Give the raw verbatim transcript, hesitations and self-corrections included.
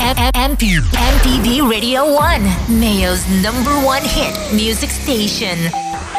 M P M P B Radio one, Mayo's number one hit music station.